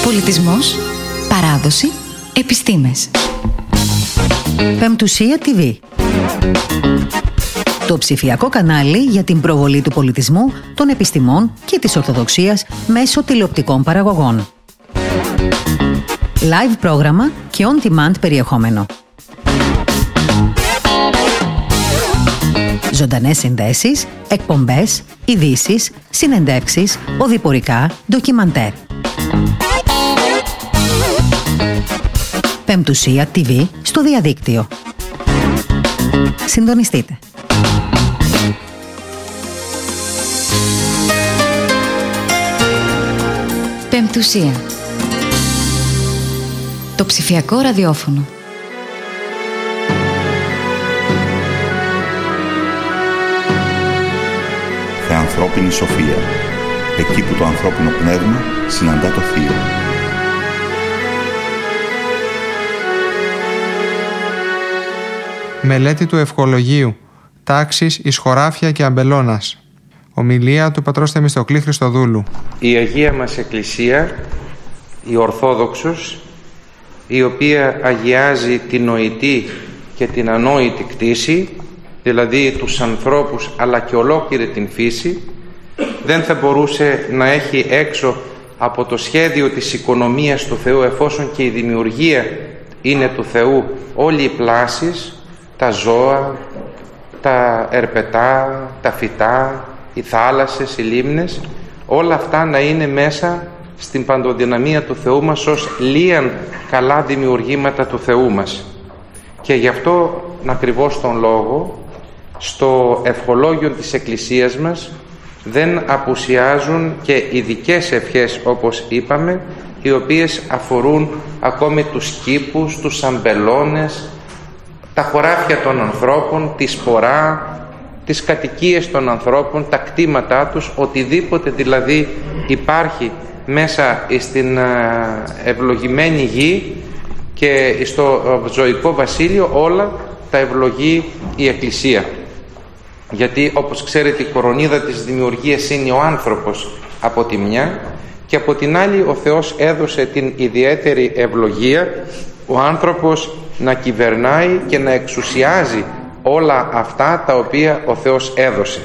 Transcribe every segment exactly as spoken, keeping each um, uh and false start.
Πολιτισμός, παράδοση, επιστήμες. Πεμπτουσία τι βι. Το ψηφιακό κανάλι για την προβολή του πολιτισμού, των επιστημών και της Ορθοδοξίας μέσω τηλεοπτικών παραγωγών. Live πρόγραμμα και on-demand περιεχόμενο. Ζωντανές συνδέσεις, εκπομπές, ειδήσεις, συνεντεύξεις, οδηπορικά, ντοκιμαντέρ. Πεμπτουσία τι βι στο διαδίκτυο. Συντονιστείτε. Πεμπτουσία. Το ψηφιακό ραδιόφωνο. Θεανθρώπινη σοφία. Εκεί που το ανθρώπινο πνεύμα συναντά το θείο. Μελέτη του Ευχολογίου. Τάξεις εις χωράφια και αμπελώνας. Ομιλία του πατρός Θεμιστοκλή Χριστοδούλου. Η Αγία μας Εκκλησία, η Ορθόδοξος, η οποία αγιάζει την νοητή και την ανόητη κτήση, δηλαδή τους ανθρώπους αλλά και ολόκληρη την φύση, δεν θα μπορούσε να έχει έξω από το σχέδιο της οικονομίας του Θεού, εφόσον και η δημιουργία είναι του Θεού, όλοι οι πλάσεις, τα ζώα, τα ερπετά, τα φυτά, οι θάλασσες, οι λίμνες, όλα αυτά να είναι μέσα στην παντοδυναμία του Θεού μας ως λίαν καλά δημιουργήματα του Θεού μας. Και γι' αυτό ακριβώς τον λόγο στο ευχολόγιο της Εκκλησίας μας δεν απουσιάζουν και ειδικές ευχές, όπως είπαμε, οι οποίες αφορούν ακόμη τους κήπους, τους αμπελώνες, τα χωράφια των ανθρώπων, τη σπορά, τις κατοικίες των ανθρώπων, τα κτήματά τους, οτιδήποτε δηλαδή υπάρχει μέσα στην ευλογημένη γη και στο ζωικό βασίλειο, όλα τα ευλογεί η Εκκλησία. Γιατί όπως ξέρετε, η κορονίδα της δημιουργίας είναι ο άνθρωπος από τη μια, και από την άλλη ο Θεός έδωσε την ιδιαίτερη ευλογία ο άνθρωπος να κυβερνάει και να εξουσιάζει όλα αυτά τα οποία ο Θεός έδωσε.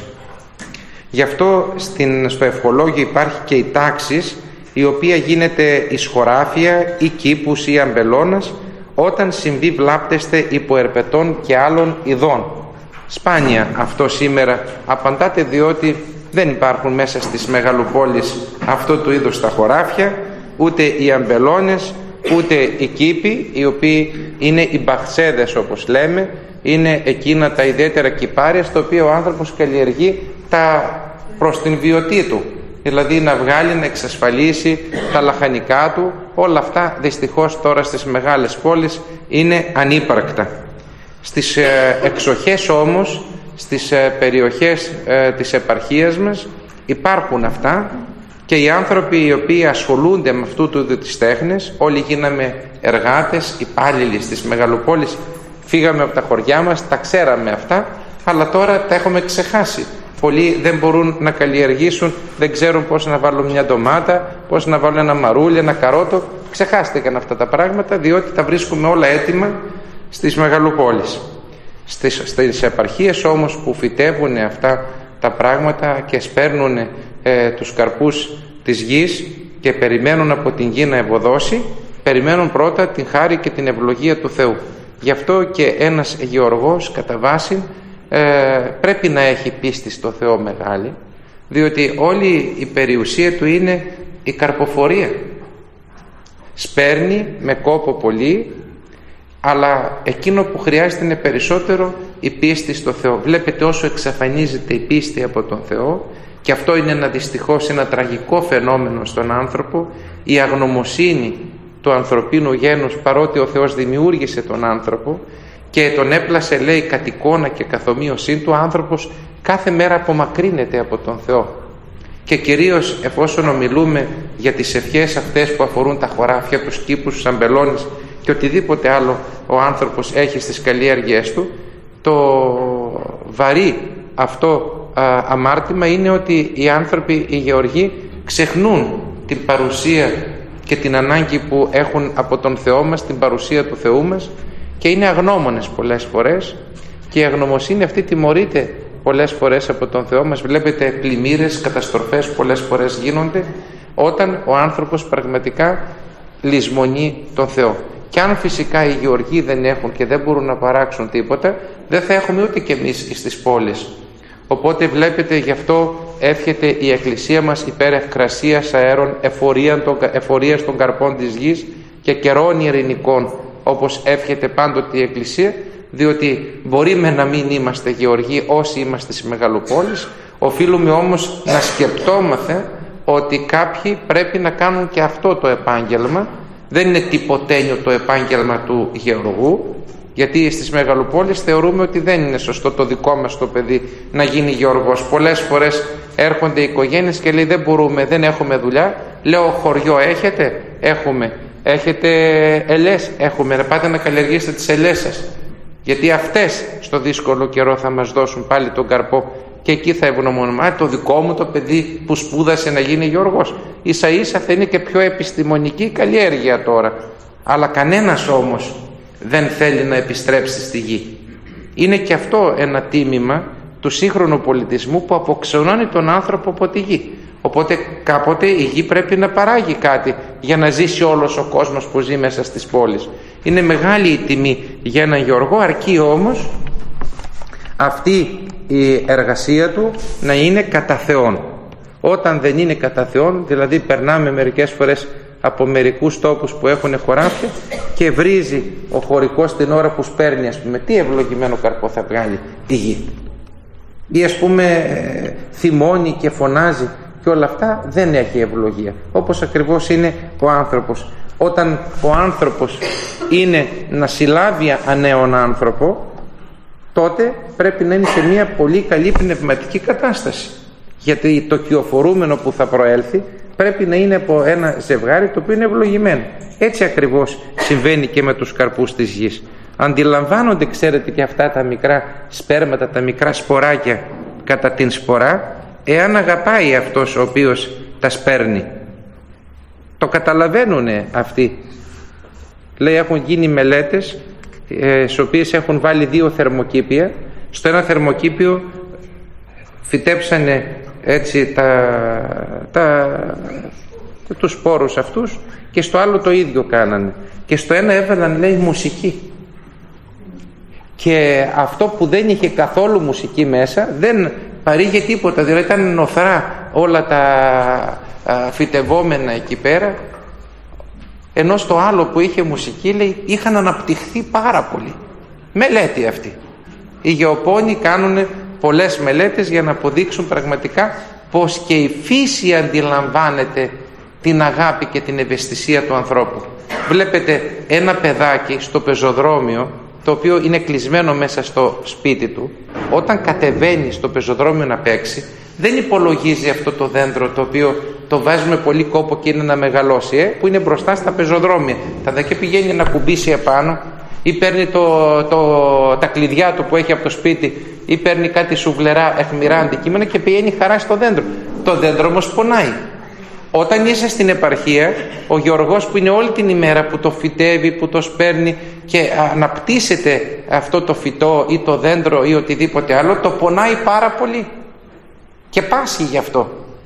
Γι' αυτό στην, στο ευχολόγιο υπάρχει και η τάξης, η οποία γίνεται εις χωράφια ή κήπους ή αμπελώνας, όταν συμβεί βλάπτεστε υπό ερπετών και άλλων ειδών. Σπάνια αυτό σήμερα απαντάτε, διότι δεν υπάρχουν μέσα στις μεγαλοπόλεις αυτό του είδους τα χωράφια, ούτε οι αμπελώνες, ούτε οι κήποι, οι οποίοι είναι οι μπαχσέδες όπως λέμε, είναι εκείνα τα ιδιαίτερα κυπάρια στα οποία ο άνθρωπος καλλιεργεί τα προς την βιωτή του, δηλαδή να βγάλει, να εξασφαλίσει τα λαχανικά του. Όλα αυτά δυστυχώς τώρα στις μεγάλες πόλεις είναι ανύπαρκτα. Στις ε, εξοχές όμως, στις ε, περιοχές ε, της επαρχίας μας υπάρχουν αυτά, και οι άνθρωποι οι οποίοι ασχολούνται με αυτού του είδους τις τέχνες, όλοι γίναμε εργάτες, υπάλληλοι στις μεγαλοπόλεις, φύγαμε από τα χωριά μας, τα ξέραμε αυτά, αλλά τώρα τα έχουμε ξεχάσει. Πολλοί δεν μπορούν να καλλιεργήσουν, δεν ξέρουν πώς να βάλουν μια ντομάτα, πώς να βάλουν ένα μαρούλι, ένα καρότο. Ξεχάστηκαν αυτά τα πράγματα, διότι τα βρίσκουμε όλα έτοιμα στις μεγαλοπόλεις. Στις, στις επαρχίες όμως που φυτεύουν αυτά τα πράγματα και σπέρνουν ε, τους καρπούς της γης και περιμένουν από την γη να ευωδώσει, περιμένουν πρώτα την χάρη και την ευλογία του Θεού. Γι' αυτό και ένας γεωργός κατά βάση ε, πρέπει να έχει πίστη στο Θεό μεγάλη, διότι όλη η περιουσία του είναι η καρποφορία. Σπέρνει με κόπο πολύ, αλλά εκείνο που χρειάζεται είναι περισσότερο η πίστη στο Θεό. Βλέπετε όσο εξαφανίζεται η πίστη από τον Θεό, και αυτό είναι ένα δυστυχώς ένα τραγικό φαινόμενο στον άνθρωπο, η αγνωμοσύνη του ανθρωπίνου γένους, παρότι ο Θεός δημιούργησε τον άνθρωπο και τον έπλασε, λέει, κατ' εικόνα και καθομοίωσή του, ο άνθρωπος κάθε μέρα απομακρύνεται από τον Θεό. Και κυρίως εφόσον ομιλούμε για τις ευχές αυτές που αφορούν τα χωράφια, τους κήπους, τους αμπελώνες και οτιδήποτε άλλο ο άνθρωπος έχει στις καλλιέργειές του, το βαρύ αυτό α, αμάρτημα είναι ότι οι άνθρωποι, οι γεωργοί, ξεχνούν την παρουσία και την ανάγκη που έχουν από τον Θεό μας, την παρουσία του Θεού μας, και είναι αγνώμονες πολλές φορές, και η αγνωμοσύνη αυτή τιμωρείται πολλές φορές από τον Θεό μας. Βλέπετε πλημμύρες, καταστροφές πολλές φορές γίνονται όταν ο άνθρωπος πραγματικά λησμονεί τον Θεό. Και αν φυσικά οι γεωργοί δεν έχουν και δεν μπορούν να παράξουν τίποτα, δεν θα έχουμε ούτε κι εμείς στις πόλεις. Οπότε βλέπετε, γι' αυτό εύχεται η Εκκλησία μας υπέρ ευκρασίας αέρων, εφορίας των καρπών της γης και καιρών ειρηνικών, όπως εύχεται πάντοτε η Εκκλησία, διότι μπορεί με να μην είμαστε γεωργοί όσοι είμαστε στις μεγαλοπόλεις, οφείλουμε όμως να σκεπτόμαστε ότι κάποιοι πρέπει να κάνουν και αυτό το επάγγελμα. Δεν είναι τυποτένιο το επάγγελμα του γεωργού, γιατί στις μεγαλοπόλεις θεωρούμε ότι δεν είναι σωστό το δικό μας το παιδί να γίνει γεωργός. Πολλές φορές έρχονται οι οικογένειες και λέει δεν μπορούμε, δεν έχουμε δουλειά. Λέω χωριό έχετε? Έχουμε. Έχετε ελές? Έχουμε. Να πάτε να καλλιεργήσετε τις ελές σας, γιατί αυτές στο δύσκολο καιρό θα μας δώσουν πάλι τον καρπό, και εκεί θα ευγνωμονούμε. Το δικό μου το παιδί που σπούδασε να γίνει γεωργός. Ίσα ίσα θα είναι και πιο επιστημονική καλλιέργεια τώρα, αλλά κανένας όμως δεν θέλει να επιστρέψει στη γη. Είναι και αυτό ένα τίμημα του σύγχρονου πολιτισμού που αποξενώνει τον άνθρωπο από τη γη. Οπότε κάποτε η γη πρέπει να παράγει κάτι για να ζήσει όλος ο κόσμος που ζει μέσα στις πόλεις. Είναι μεγάλη η τιμή για έναν γεωργό, αρκεί όμως αυτή η εργασία του να είναι κατά Θεόν. Όταν δεν είναι κατά Θεόν, δηλαδή περνάμε μερικές φορές από μερικούς τόπους που έχουν χωράφια και βρίζει ο χωρικός την ώρα που σπέρνει, ας πούμε, τι ευλογημένο καρπό θα βγάλει η γη? Ή ας πούμε θυμώνει και φωνάζει και όλα αυτά, δεν έχει ευλογία. Όπως ακριβώς είναι ο άνθρωπος. Όταν ο άνθρωπος είναι να συλλάβει ανέον άνθρωπο, τότε πρέπει να είναι σε μια πολύ καλή πνευματική κατάσταση, γιατί το κυοφορούμενο που θα προέλθει πρέπει να είναι από ένα ζευγάρι το οποίο είναι ευλογημένο. Έτσι ακριβώς συμβαίνει και με τους καρπούς της γης. Αντιλαμβάνονται, ξέρετε, και αυτά τα μικρά σπέρματα, τα μικρά σποράκια κατά την σπορά, εάν αγαπάει αυτός ο οποίος τα σπέρνει. Το καταλαβαίνουν αυτοί. Λέει, έχουν γίνει μελέτες ε, στις οποίες έχουν βάλει δύο θερμοκήπια. Στο ένα θερμοκήπιο φυτέψανε έτσι τα, τα, τους σπόρους αυτούς, και στο άλλο το ίδιο κάνανε, και στο ένα έβαλαν, λέει, μουσική, και αυτό που δεν είχε καθόλου μουσική μέσα δεν παρήγε τίποτα, δηλαδή ήταν νοθρά όλα τα α, φυτευόμενα εκεί πέρα, ενώ στο άλλο που είχε μουσική, λέει, είχαν αναπτυχθεί πάρα πολύ. Μελέτη αυτή. Οι γεωπόνοι κάνουν πολλές μελέτες για να αποδείξουν πραγματικά πως και η φύση αντιλαμβάνεται την αγάπη και την ευαισθησία του ανθρώπου. Βλέπετε ένα παιδάκι στο πεζοδρόμιο, το οποίο είναι κλεισμένο μέσα στο σπίτι του, όταν κατεβαίνει στο πεζοδρόμιο να παίξει, δεν υπολογίζει αυτό το δέντρο το οποίο το βάζουμε πολύ κόπο και είναι να μεγαλώσει, ε, που είναι μπροστά στα πεζοδρόμια. Θα δει και πηγαίνει να κουμπίσει επάνω, ή παίρνει το, το, τα κλειδιά του που έχει από το σπίτι, ή παίρνει κάτι σουβλερά αιχμηρά αντικείμενα και πηγαίνει χαρά στο δέντρο. Το δέντρο όμως πονάει. Όταν είσαι στην επαρχία, ο γεωργός που είναι όλη την ημέρα, που το φυτεύει, που το σπέρνει και αναπτύσσεται αυτό το φυτό ή το δέντρο ή οτιδήποτε άλλο, το πονάει πάρα πολύ και πάσχει γι' αυτό.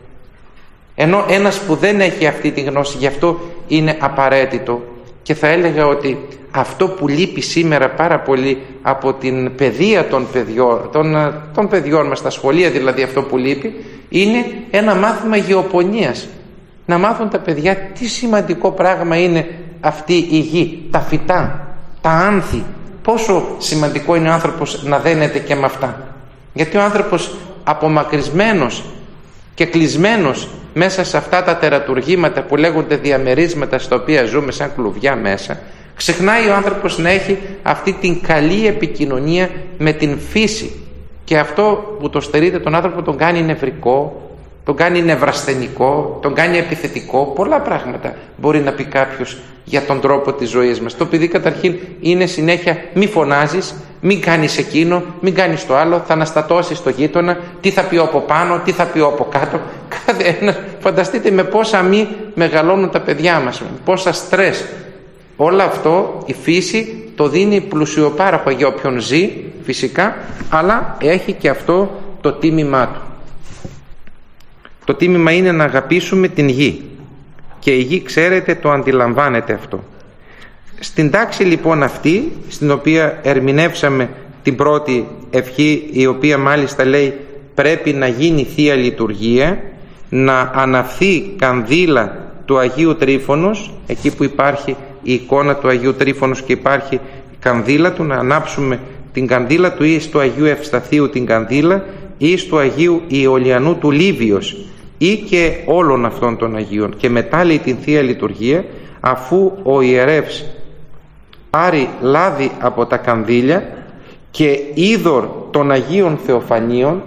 Ενώ ένας που δεν έχει αυτή τη γνώση, γι' αυτό είναι απαραίτητο. Και θα έλεγα ότι αυτό που λείπει σήμερα πάρα πολύ από την παιδεία των παιδιών, των, των παιδιών μας, στα σχολεία δηλαδή, αυτό που λείπει είναι ένα μάθημα γεωπονίας. Να μάθουν τα παιδιά τι σημαντικό πράγμα είναι αυτή η γη, τα φυτά, τα άνθη, πόσο σημαντικό είναι ο άνθρωπος να δένεται και με αυτά. Γιατί ο άνθρωπος απομακρυσμένος και κλεισμένος μέσα σε αυτά τα τερατουργήματα που λέγονται διαμερίσματα στα οποία ζούμε σαν κλουβιά μέσα, ξεχνάει ο άνθρωπος να έχει αυτή την καλή επικοινωνία με την φύση, και αυτό που το στερείται τον άνθρωπο τον κάνει νευρικό, τον κάνει νευρασθενικό, τον κάνει επιθετικό. Πολλά πράγματα μπορεί να πει κάποιος για τον τρόπο της ζωής μας. Το παιδί καταρχήν είναι συνέχεια μη φωνάζεις, μην κάνεις εκείνο, μην κάνεις το άλλο, θα αναστατώσεις το γείτονα, τι θα πει από πάνω, τι θα πει από κάτω. κάθε ένας, φανταστείτε με πόσα μη μεγαλώνουν τα παιδιά μας, πόσα στρες. Όλο αυτό η φύση το δίνει πλουσιοπάραχο για όποιον ζει φυσικά, αλλά έχει και αυτό το τίμημά του. Το τίμημα είναι να αγαπήσουμε την γη, και η γη, ξέρετε, το αντιλαμβάνεται αυτό. Στην τάξη λοιπόν αυτή, στην οποία ερμηνεύσαμε την πρώτη ευχή, η οποία μάλιστα λέει πρέπει να γίνει Θεία Λειτουργία, να αναφθεί κανδύλα του Αγίου Τρίφωνος, εκεί που υπάρχει η εικόνα του Αγίου Τρίφωνος και υπάρχει η κανδύλα του, να ανάψουμε την κανδύλα του ή του Αγίου Ευσταθείου την κανδύλα ή του Αγίου Ιωλιανού του Λίβιος ή και όλων αυτών των Αγίων, και μετά λέει την Θεία Λειτουργία, αφού ο ιερεύς πάρει λάδι από τα κανδύλια και είδωρ των Αγίων Θεοφανίων,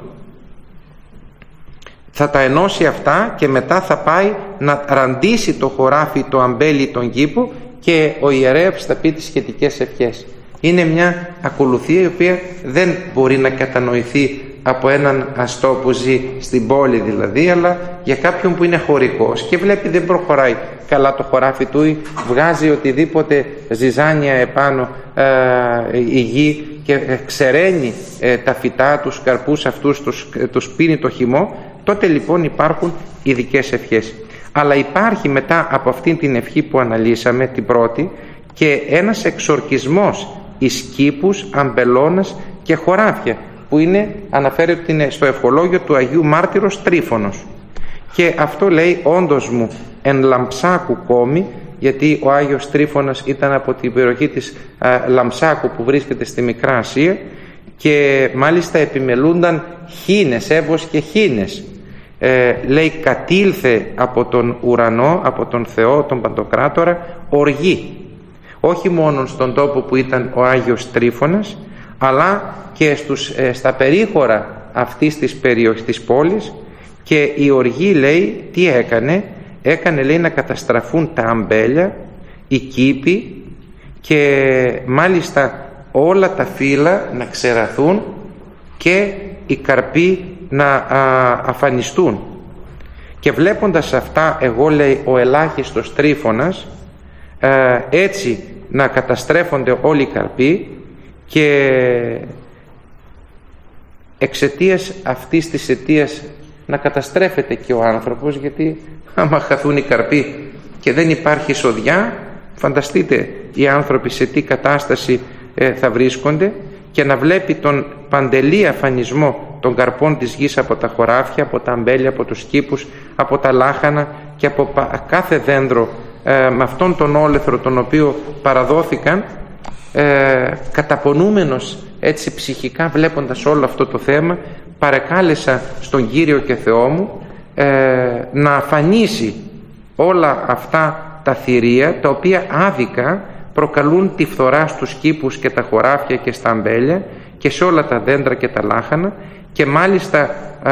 θα τα ενώσει αυτά και μετά θα πάει να ραντίσει το χωράφι, το αμπέλι, τον κήπο, και ο ιερεύς θα πει τις σχετικές ευχές. Είναι μια ακολουθία η οποία δεν μπορεί να κατανοηθεί από έναν αστό που ζει στην πόλη δηλαδή, αλλά για κάποιον που είναι χωρικός και βλέπει δεν προχωράει καλά το χωράφι του ή βγάζει οτιδήποτε ζυζάνια επάνω ε, η γη και ξεραίνει ε, τα φυτά, τους καρπούς αυτούς, τους, τους πίνει το χυμό, τότε λοιπόν υπάρχουν ειδικές ευχές. Αλλά υπάρχει μετά από αυτήν την ευχή που αναλύσαμε, την πρώτη, και ένας εξορκισμός εις κήπους, αμπελώνας και χωράφια, που είναι, αναφέρεται ότι είναι στο ευχολόγιο του Αγίου Μάρτυρος Τρίφωνος, και αυτό λέει όντως μου εν Λαμψάκου κόμη, γιατί ο Άγιος Τρίφωνας ήταν από την περιοχή της α, Λαμψάκου που βρίσκεται στη Μικρά Ασία, και μάλιστα επιμελούνταν χήνες, Εύβος και χήνες. Ε, λέει κατήλθε από τον ουρανό, από τον Θεό, τον Παντοκράτορα, οργή, όχι μόνο στον τόπο που ήταν ο Άγιος Τρίφωνας, αλλά και στους, ε, στα περίχωρα αυτής της περιοχής της πόλης. Και η οργή, λέει, τι έκανε? Έκανε, λέει, να καταστραφούν τα αμπέλια, οι κήποι, και μάλιστα όλα τα φύλλα να ξεραθούν και οι καρποί να α, αφανιστούν. Και βλέποντας αυτά, εγώ, λέει, ο ελάχιστος Τρίφωνας, ε, έτσι να καταστρέφονται όλοι οι καρποί, και εξαιτίας αυτής της αιτίας να καταστρέφεται και ο άνθρωπος, γιατί άμα χαθούν οι καρποί και δεν υπάρχει σοδιά, φανταστείτε οι άνθρωποι σε τι κατάσταση ε, θα βρίσκονται, και να βλέπει τον παντελή αφανισμό των καρπών της γης από τα χωράφια, από τα αμπέλια, από τους κήπους, από τα λάχανα και από κάθε δέντρο, ε, με αυτόν τον όλεθρο τον οποίο παραδόθηκαν, ε, καταπονούμενος έτσι ψυχικά βλέποντας όλο αυτό το θέμα, παρεκάλεσα στον Κύριο και Θεό μου ε, να αφανίσει όλα αυτά τα θηρία, τα οποία άδικα προκαλούν τη φθορά στους κήπους και τα χωράφια και στα αμπέλια και σε όλα τα δέντρα και τα λάχανα, και μάλιστα α,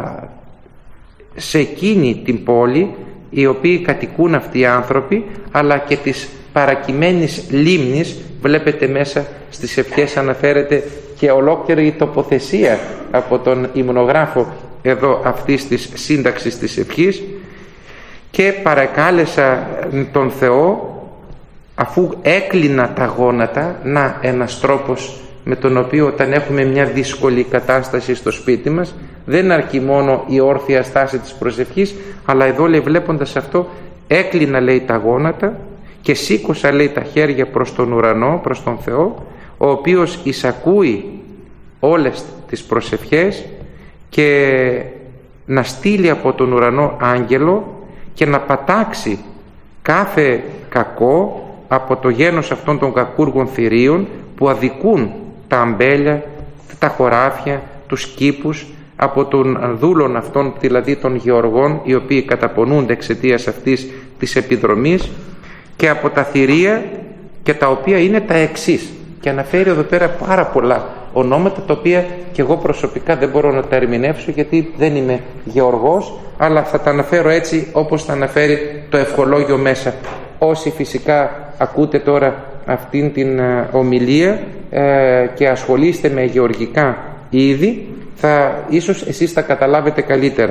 σε εκείνη την πόλη οι οποίοι κατοικούν αυτοί οι άνθρωποι, αλλά και της παρακειμένης λίμνης. Βλέπετε μέσα στις ευχές αναφέρεται και ολόκληρη η τοποθεσία από τον υμνογράφο εδώ αυτής της σύνταξης της ευχής, και παρακάλεσα τον Θεό, αφού έκλεινα τα γόνατα, να ένας τρόπος με τον οποίο όταν έχουμε μια δύσκολη κατάσταση στο σπίτι μας δεν αρκεί μόνο η όρθια στάση της προσευχής, αλλά εδώ, λέει, βλέποντας αυτό, έκλεινα, λέει, τα γόνατα και σήκωσα, λέει, τα χέρια προς τον ουρανό, προς τον Θεό, ο οποίος εισακούει όλες τις προσευχές, και να στείλει από τον ουρανό άγγελο και να πατάξει κάθε κακό από το γένος αυτών των κακούργων θηρίων που αδικούν τα αμπέλια, τα χωράφια, τους κήπους, από των δούλων αυτών, δηλαδή των γεωργών, οι οποίοι καταπονούνται εξαιτίας αυτής της επιδρομής, και από τα θηρία, και τα οποία είναι τα εξής, και αναφέρει εδώ πέρα πάρα πολλά ονόματα, τα οποία και εγώ προσωπικά δεν μπορώ να τα ερμηνεύσω γιατί δεν είμαι γεωργός, αλλά θα τα αναφέρω έτσι όπως τα αναφέρει το ευχολόγιο μέσα. Όσοι φυσικά ακούτε τώρα αυτήν την ομιλία ε, και ασχολείστε με γεωργικά είδη, θα, ίσως εσείς θα καταλάβετε καλύτερα.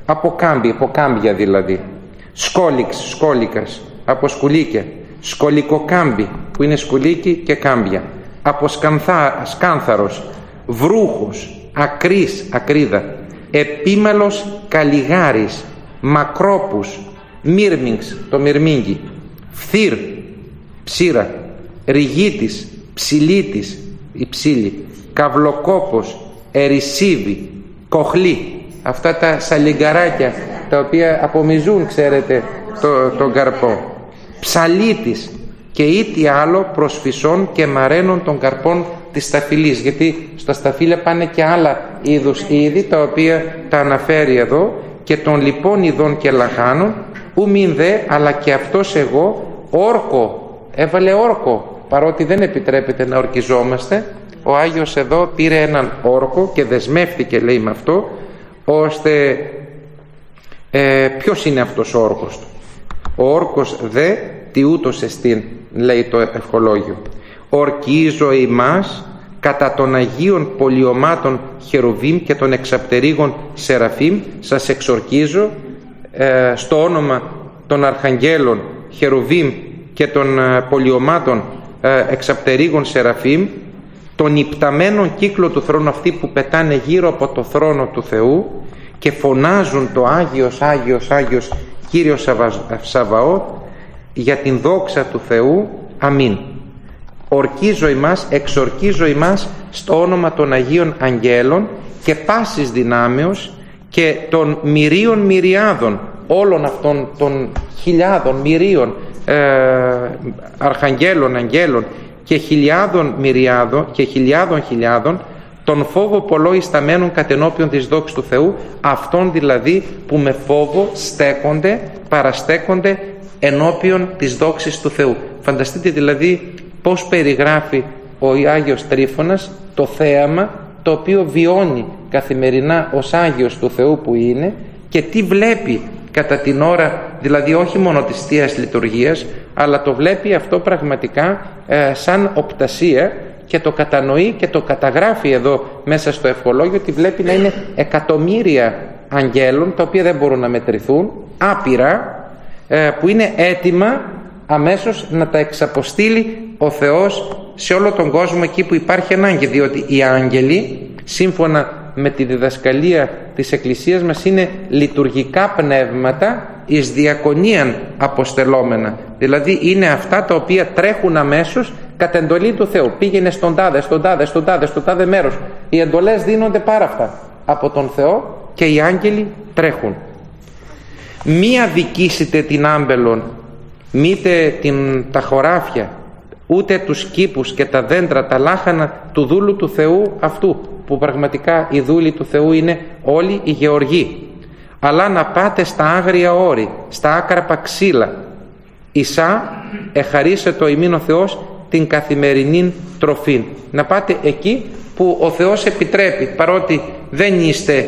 από κάμπι, από κάμπια δηλαδή. Σκόλιξ, σκόλικας, από σκουλίκια. Σκολικοκάμπι, που είναι σκουλίκι και κάμπια. Από σκανθά, σκάνθαρος, βρούχος, ακρής, ακρίδα. Επίμελος καλιγάρης, μακρόπους, μύρμιγξ, το μυρμήγκι. Φθύρ, ψήρα. Ριγίτης, ψηλίτης, η ψήλη. Καυλοκόπος, ερησίβη, κοχλή. Αυτά τα σαλιγκαράκια τα οποία απομυζούν, ξέρετε, το, τον καρπό. Ψαλίτης και ή τι άλλο προσφυσών και μαραίνων των καρπών της σταφυλής, γιατί στα σταφύλια πάνε και άλλα είδους είδη τα οποία τα αναφέρει εδώ, και των λοιπών ειδών και λαχάνων, ου μην δε, αλλά και αυτός εγώ όρκο, έβαλε όρκο, παρότι δεν επιτρέπεται να ορκιζόμαστε. Ο Άγιος εδώ πήρε έναν όρκο και δεσμεύτηκε, λέει, με αυτό, ώστε ε, ποιος είναι αυτός ο όρκος του? Ο όρκος δε τι ούτως εστίν, λέει το ευχολόγιο. Ορκίζω ημάς κατά των Αγίων πολιωμάτων Χερουβίμ και των εξαπτερίγων Σεραφείμ, σας εξορκίζω ε, στο όνομα των Αρχαγγέλων Χερουβίμ και των ε, πολιωμάτων ε, εξαπτερίγων Σεραφείμ, των υπταμένων κύκλο του θρόνου, αυτοί που πετάνε γύρω από το θρόνο του Θεού και φωνάζουν το Άγιος, Άγιος, Άγιος Κύριος Σαβαώθ, για την δόξα του Θεού. Αμήν. Ορκίζω ημάς, εξορκίζω ημάς στο όνομα των Αγίων Αγγέλων και πάσης δυνάμεως και των μυρίων μυριάδων, όλων αυτών των χιλιάδων μυρίων ε, αρχαγγέλων, αγγέλων και χιλιάδων μυριάδων και χιλιάδων χιλιάδων, τον φόβο πολλό ισταμένων κατενώπιον της δόξης του Θεού, αυτών δηλαδή που με φόβο στέκονται, παραστέκονται ενώπιον της δόξης του Θεού. Φανταστείτε δηλαδή πώς περιγράφει ο Άγιος Τρίφωνας το θέαμα το οποίο βιώνει καθημερινά ως Άγιος του Θεού που είναι, και τι βλέπει κατά την ώρα, δηλαδή όχι μόνο της Θείας Λειτουργίας, αλλά το βλέπει αυτό πραγματικά ε, σαν οπτασία, και το κατανοεί και το καταγράφει εδώ μέσα στο ευχολόγιο, ότι βλέπει να είναι εκατομμύρια αγγέλων τα οποία δεν μπορούν να μετρηθούν, άπειρα, ε, που είναι έτοιμα αμέσως να τα εξαποστείλει ο Θεός σε όλο τον κόσμο εκεί που υπάρχει ανάγκη, διότι οι άγγελοι σύμφωνα με τη διδασκαλία της Εκκλησίας μας είναι λειτουργικά πνεύματα εις διακονίαν αποστελόμενα, δηλαδή είναι αυτά τα οποία τρέχουν αμέσως κατ' εντολή του Θεού. Πήγαινε στον τάδε, στον τάδε, στον τάδε, στο τάδε μέρος. Οι εντολές δίνονται πάρα αυτά από τον Θεό και οι άγγελοι τρέχουν. Μη αδικήσετε την άμπελον, μήτε την, τα χωράφια, ούτε τους κήπους και τα δέντρα, τα λάχανα του δούλου του Θεού αυτού, που πραγματικά οι δούλοι του Θεού είναι όλοι οι γεωργοί, αλλά να πάτε στα άγρια όρη, στα άκραπα ξύλα. Ισά εχαρίσε το ημίν ο Θεός την καθημερινή τροφή. Να πάτε εκεί που ο Θεός επιτρέπει, παρότι δεν είστε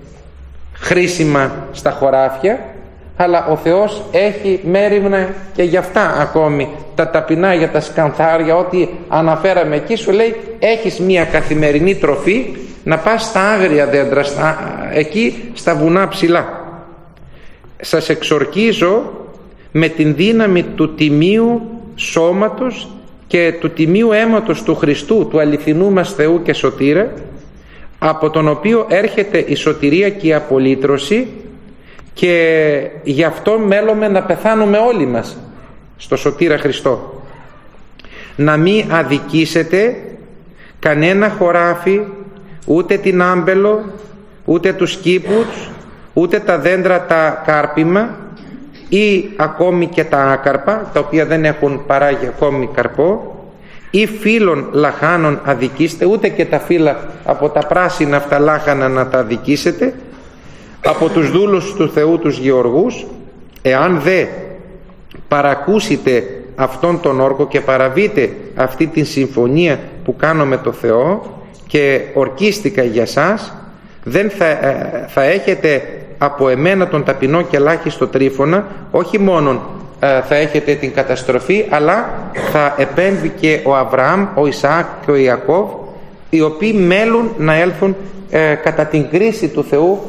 χρήσιμα στα χωράφια, αλλά ο Θεός έχει μέριμνα και για αυτά ακόμη, τα ταπεινά, για τα σκανθάρια, ό,τι αναφέραμε εκεί, σου λέει έχεις μια καθημερινή τροφή, να πας στα άγρια δέντρα, στα, εκεί στα βουνά ψηλά. Σας εξορκίζω με την δύναμη του τιμίου σώματος και του τιμίου αίματος του Χριστού, του αληθινού μας Θεού και Σωτήρα, από τον οποίο έρχεται η σωτηρία και η απολύτρωση, και γι' αυτό μέλουμε να πεθάνουμε όλοι μας στο Σωτήρα Χριστό. Να μην αδικήσετε κανένα χωράφι, ούτε την άμπελο, ούτε τους κήπους, ούτε τα δέντρα τα κάρπιμα, ή ακόμη και τα άκαρπα, τα οποία δεν έχουν παράγει ακόμη καρπό, ή φύλων λαχάνων αδικήστε, ούτε και τα φύλλα από τα πράσινα αυτά λάχανα να τα αδικήσετε, από τους δούλους του Θεού τους γεωργούς. Εάν δε παρακούσετε αυτόν τον όρκο και παραβείτε αυτή την συμφωνία που κάνω με το Θεό και ορκίστηκα για σας, δεν θα, θα έχετε από εμένα τον ταπεινό και ελάχιστο Τρίφωνα, όχι μόνον θα έχετε την καταστροφή, αλλά θα επέμβει και ο Αβραάμ, ο Ισαάκ και ο Ιακώβ, οι οποίοι μέλουν να έλθουν ε, κατά την κρίση του Θεού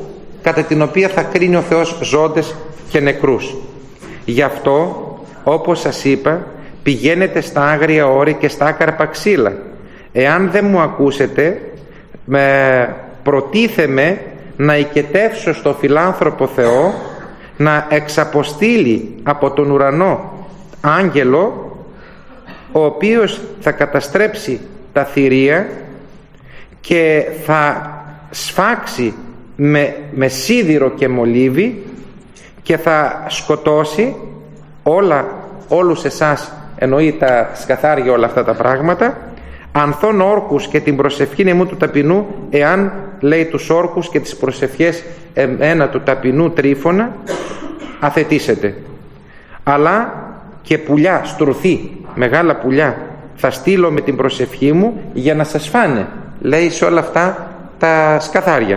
κατά την οποία θα κρίνει ο Θεός ζώντες και νεκρούς. Γι' αυτό, όπως σας είπα, πηγαίνετε στα άγρια όρη και στα άκαρπα ξύλα. Εάν δεν μου ακούσετε, με προτίθεμαι να οικετεύσω στο φιλάνθρωπο Θεό να εξαποστείλει από τον ουρανό άγγελο, ο οποίος θα καταστρέψει τα θηρία και θα σφάξει με, με σίδηρο και μολύβι και θα σκοτώσει όλα, όλους εσάς, εννοεί τα σκαθάρια όλα αυτά τα πράγματα, ανθών όρκους και την προσευχήν εμού του ταπεινού, εάν, λέει, τους όρκους και τις προσευχές εμένα του ταπεινού Τρίφωνα αθετήσετε. Αλλά και πουλιά, στρουθή, μεγάλα πουλιά θα στείλω με την προσευχή μου για να σας φάνε, λέει, σε όλα αυτά τα σκαθάρια.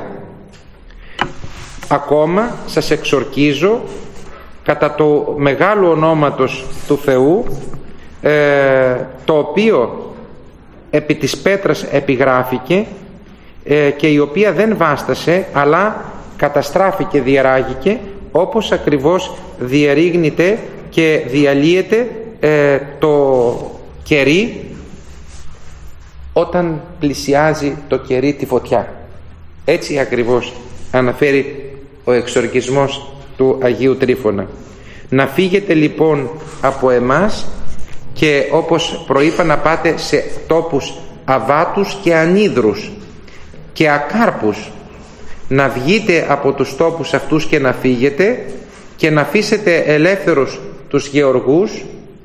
Ακόμα σας εξορκίζω κατά το μεγάλο ονόματος του Θεού, ε, το οποίο επί της πέτρας επιγράφηκε ε, και η οποία δεν βάστασε, αλλά καταστράφηκε, διαράγηκε, όπως ακριβώς διερρήγνεται και διαλύεται ε, το κερί όταν πλησιάζει το κερί τη φωτιά. Έτσι ακριβώς αναφέρει ο εξορκισμός του Αγίου Τρίφωνα. Να φύγετε λοιπόν από εμάς και, όπως προείπα, να πάτε σε τόπους αβάτους και ανίδρους και ακάρπους. Να βγείτε από τους τόπους αυτούς και να φύγετε και να αφήσετε ελεύθερους τους γεωργούς,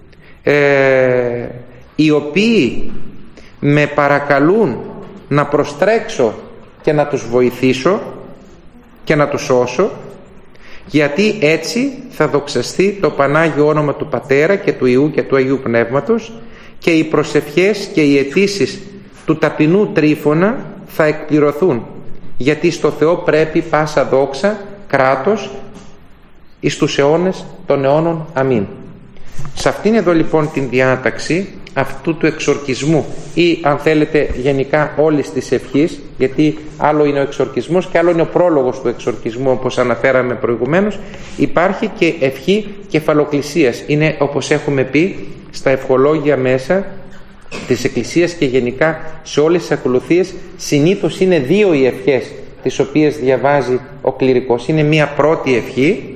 ε, οι οποίοι με παρακαλούν να προστρέξω και να τους βοηθήσω και να τους σώσω, γιατί έτσι θα δοξαστεί το Πανάγιο όνομα του Πατέρα και του Υιού και του Αγίου Πνεύματος και οι προσευχές και οι αιτήσεις του ταπεινού Τρίφωνα θα εκπληρωθούν, γιατί στο Θεό πρέπει πάσα δόξα, κράτος εις τους αιώνες των αιώνων. Αμήν. Σε αυτήν εδώ λοιπόν την διάταξη αυτού του εξορκισμού, ή αν θέλετε γενικά όλης της ευχής, γιατί άλλο είναι ο εξορκισμός και άλλο είναι ο πρόλογος του εξορκισμού, όπως αναφέραμε προηγουμένως, υπάρχει και ευχή κεφαλοκλησίας. Είναι, όπως έχουμε πει, στα ευχολόγια μέσα της Εκκλησίας και γενικά σε όλες τις ακολουθίες, συνήθως είναι δύο οι ευχές τις οποίες διαβάζει ο κληρικός. Είναι μία πρώτη ευχή,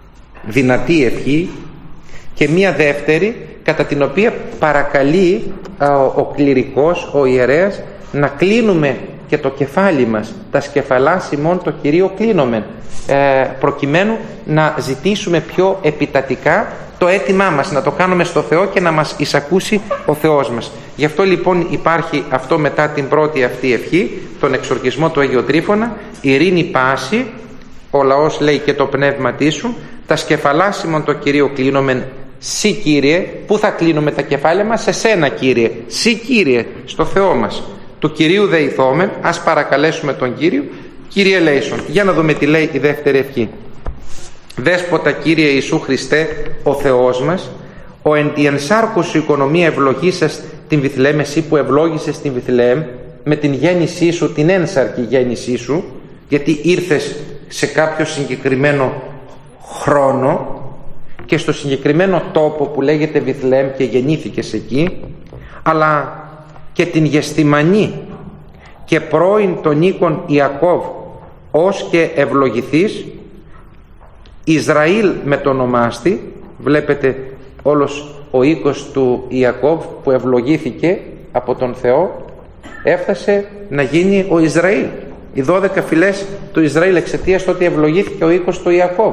δυνατή ευχή, και μία δεύτερη, κατά την οποία παρακαλεί α, ο κληρικός, ο ιερέας, να κλείνουμε και το κεφάλι μας, τα σκεφαλάς ημών το Κυρίο κλείνομεν, ε, προκειμένου να ζητήσουμε πιο επιτατικά το αίτημά μας, να το κάνουμε στο Θεό και να μας εισακούσει ο Θεός μας. Γι' αυτό λοιπόν υπάρχει αυτό μετά την πρώτη αυτή ευχή, τον εξορκισμό του Αγίου Τρίφωνα, ειρήνη πάση, ο λαός λέει και το πνεύμα σου, τα σκεφαλάς ημών το Κυρίο κλείνομεν, Συ Κύριε. Πού θα κλείνουμε τα κεφάλια μας? Σε σένα Κύριε. Συ Κύριε, στο Θεό μας. Του Κυρίου δεηθόμεν, ας παρακαλέσουμε τον Κύριο. Κύριε λέησον. Για να δούμε τι λέει η δεύτερη ευχή. Δέσποτα Κύριε Ιησού Χριστέ, ο Θεός μας, ο εν τη ενσάρκου σου οικονομία ευλογήσας την Βιθλεέμ, εσύ που ευλόγησες την Βιθλεέμ με την γέννησή σου, την ένσαρκη γέννησή σου, γιατί ήρθες σε κάποιο συγκεκριμένο χρόνο και στο συγκεκριμένο τόπο που λέγεται Βιθλεέμ και γεννήθηκες εκεί, αλλά και την γεστημανή και πρώην των οίκων Ιακώβ, ως και ευλογηθείς, Ισραήλ με το ονομάστη. Βλέπετε όλος ο οίκος του Ιακώβ που ευλογήθηκε από τον Θεό έφτασε να γίνει ο Ισραήλ. Οι δώδεκα φυλές του Ισραήλ εξαιτίας του ότι ευλογήθηκε ο οίκος του Ιακώβ.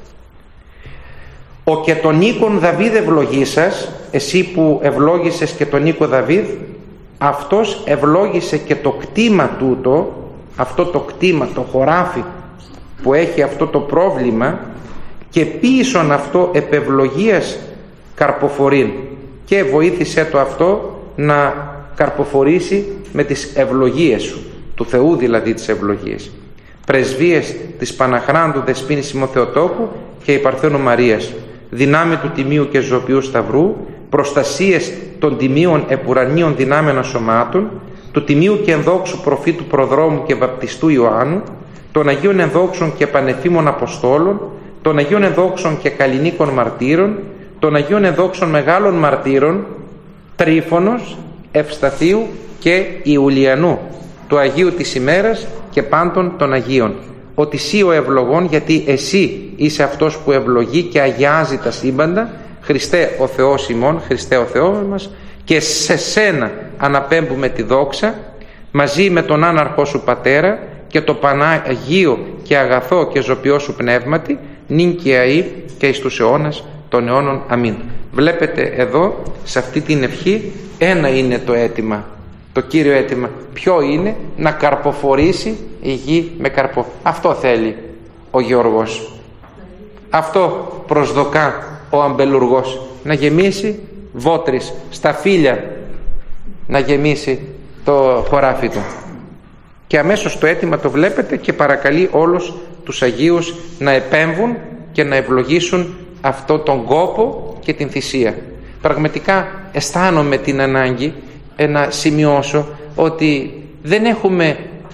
Ο και τον οίκον Δαβίδ ευλογήσας, εσύ που ευλόγησες και τον οίκο Δαβίδ, αυτός ευλόγησε και το κτήμα τούτο, αυτό το κτήμα, το χωράφι που έχει αυτό το πρόβλημα, και πίσον αυτό επευλογίας καρποφορήν, και βοήθησε το αυτό να καρποφορήσει με τις ευλογίες σου, του Θεού δηλαδή τις ευλογίες. Πρεσβείες της Παναχράντου Δεσποίνης Σιμωθεοτόκου και η Παρθένου Μαρίας, δυνάμει του Τιμίου και Ζωοποιού Σταυρού, προστασίες των τιμίων επουρανίων δυνάμεων σωμάτων, του Τιμίου και Ενδόξου Προφήτου Προδρόμου και Βαπτιστού Ιωάννου, των Αγίων Ενδόξων και Πανεφήμων Αποστόλων, των Αγίων Ενδόξων και Καλλινίκων Μαρτύρων, των Αγίων Ενδόξων Μεγάλων Μαρτύρων, Τρίφωνος, Ευσταθίου και Ιουλιανού, του Αγίου της ημέρας και πάντων των Αγίων. Ότι σύ ο ευλογών, γιατί εσύ είσαι αυτός που ευλογεί και αγιάζει τα σύμπαντα, Χριστέ ο Θεός ημών, Χριστέ ο Θεός μας, και σε σένα αναπέμπουμε τη δόξα, μαζί με τον άναρχό σου Πατέρα και το Παναγίο και αγαθό και ζωπιό σου πνεύματι, νυν και αεί και εις τους αιώνας των αιώνων. Αμήν. Βλέπετε εδώ, σε αυτή την ευχή, ένα είναι το αίτημα, το κύριο αίτημα. Ποιο είναι? Να καρποφορήσει η γη με καρπό. Αυτό θέλει ο Γεωργός. Αυτό προσδοκά ο αμπελουργός. Να γεμίσει βότρις, στα φύλλα να γεμίσει το χωράφι του. Και αμέσως το αίτημα το βλέπετε και παρακαλεί όλους τους Αγίους να επέμβουν και να ευλογήσουν αυτό τον κόπο και την θυσία. Πραγματικά αισθάνομαι την ανάγκη ε, να σημειώσω ότι δεν έχουμε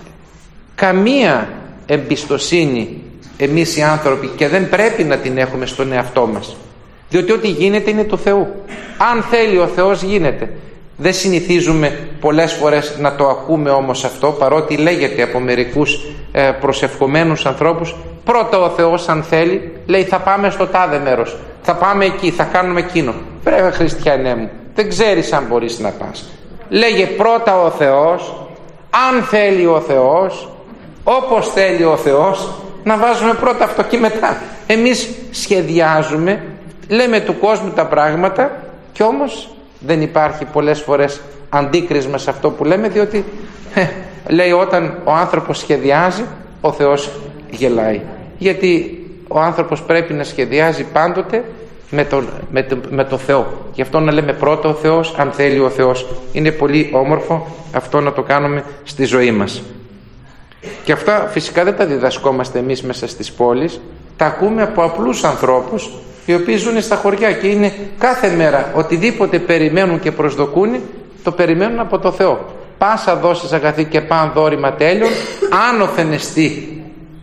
καμία εμπιστοσύνη εμείς οι άνθρωποι, και δεν πρέπει να την έχουμε στον εαυτό μας, διότι ό,τι γίνεται είναι του Θεού. Αν θέλει ο Θεός γίνεται. Δεν συνηθίζουμε πολλές φορές να το ακούμε όμως αυτό, παρότι λέγεται από μερικούς ε, προσευχομένους ανθρώπους, πρώτα ο Θεός αν θέλει, λέει θα πάμε στο τάδε μέρος, θα πάμε εκεί, θα κάνουμε εκείνο. Βρε χριστιανέ μου, δεν ξέρεις αν μπορείς να πας. Λέγε πρώτα ο Θεός, αν θέλει ο Θεός, όπως θέλει ο Θεός, να βάζουμε πρώτα αυτό και μετά. Εμείς σχεδιάζουμε, λέμε του κόσμου τα πράγματα, και όμως δεν υπάρχει πολλές φορές αντίκρισμα σε αυτό που λέμε, διότι ε, λέει όταν ο άνθρωπος σχεδιάζει, ο Θεός γελάει. Γιατί ο άνθρωπος πρέπει να σχεδιάζει πάντοτε με τον, με, το, με το Θεό. Γι' αυτό να λέμε πρώτα ο Θεός, αν θέλει ο Θεός. Είναι πολύ όμορφο αυτό να το κάνουμε στη ζωή μας. Και αυτά φυσικά δεν τα διδασκόμαστε εμείς μέσα στις πόλεις, τα ακούμε από απλούς ανθρώπους οι οποίοι ζουν στα χωριά και είναι κάθε μέρα οτιδήποτε περιμένουν και προσδοκούν, το περιμένουν από το Θεό. Πάσα δώσεις αγαθή και παν δόρημα τέλειων, άνωθεν εστί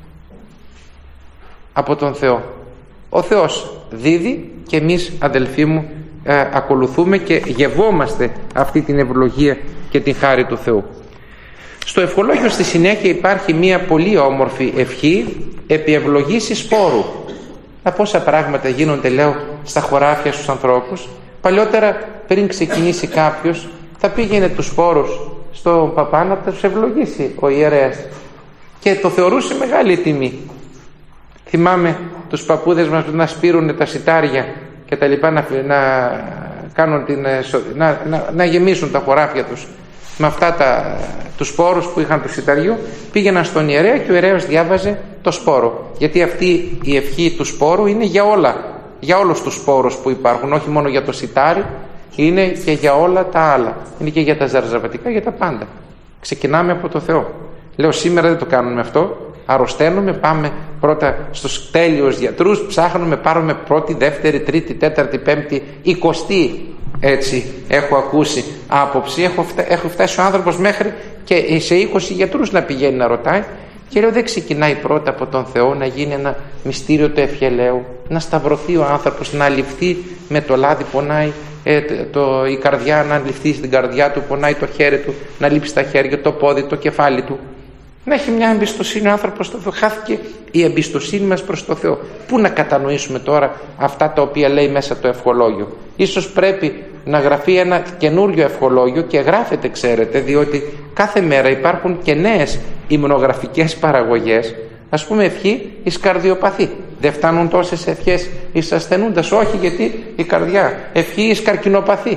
από τον Θεό. Ο Θεός δίδει και εμείς, αδελφοί μου, ε, ακολουθούμε και γευόμαστε αυτή την ευλογία και την χάρη του Θεού. Στο ευχολόγιο στη συνέχεια υπάρχει μια πολύ όμορφη ευχή επί ευλογήσης σπόρου. Να πόσα πράγματα γίνονται, λέω, στα χωράφια στους ανθρώπους. Παλιότερα, πριν ξεκινήσει κάποιος, θα πήγαινε τους σπόρους στον παπά να τους ευλογήσει ο ιερέας και το θεωρούσε μεγάλη τιμή. Θυμάμαι τους παππούδες μας να σπείρουν τα σιτάρια και τα λοιπά, να, να, κάνουν την, να, να, να γεμίσουν τα χωράφια τους με αυτά τα, τους σπόρους που είχαν του σιταριού. Πήγαιναν στον ιερέα και ο ιερέας διάβαζε το σπόρο, γιατί αυτή η ευχή του σπόρου είναι για όλα, για όλους τους σπόρους που υπάρχουν, όχι μόνο για το σιτάρι, είναι και για όλα τα άλλα, είναι και για τα ζαρζαβατικά, για τα πάντα. Ξεκινάμε από το Θεό. Λέω σήμερα δεν το κάνουμε αυτό, αρρωσταίνουμε, πάμε πρώτα στους τέλειους γιατρούς, ψάχνουμε, πάρουμε πρώτη, δεύτερη, τρίτη, τέταρτη, πέμπτη, εικοστή, έτσι έχω ακούσει άποψη, έχω, φτά, έχω φτάσει ο άνθρωπος μέχρι και σε είκοσι γιατρούς να πηγαίνει να ρωτάει, και λέω δεν ξεκινάει πρώτα από τον Θεό να γίνει ένα μυστήριο του ευχελαίου, να σταυρωθεί ο άνθρωπος, να ληφθεί με το λάδι, πονάει ε, το, η καρδιά, να ληφθεί στην καρδιά του, πονάει το χέρι του, να λείψει τα χέρια, το πόδι, το κεφάλι του, να έχει μια εμπιστοσύνη ο άνθρωπος στο Θεό. Χάθηκε η εμπιστοσύνη μας προς το Θεό. Πού να κατανοήσουμε τώρα αυτά τα οποία λέει μέσα το ευχολόγιο? Ίσως πρέπει να γραφεί ένα καινούριο ευχολόγιο, και γράφεται, ξέρετε, διότι κάθε μέρα υπάρχουν και νέες υμνογραφικές παραγωγές. Ας πούμε ευχή εις καρδιοπαθή. Δεν φτάνουν τόσες ευχές εις ασθενούντας? Όχι, γιατί η καρδιά. Ευχή εις καρκινοπαθή.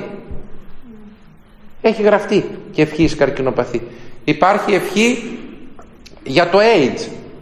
Έχει γραφτεί και ευχή εις καρκινοπαθή. Υπάρχει ευχή για το AIDS,